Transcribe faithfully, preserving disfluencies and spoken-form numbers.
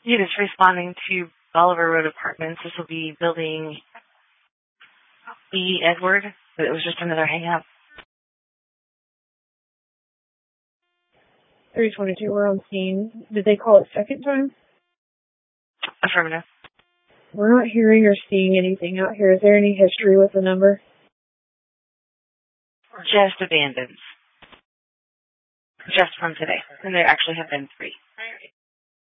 Yeah, it's responding to Bolivar Road Apartments. This will be building E. Edward, but it was just another hang-up. three twenty-two, we're on scene. Did they call it second time? Affirmative. We're not hearing or seeing anything out here. Is there any history with the number? Just abandoned. Just from today. And there actually have been three.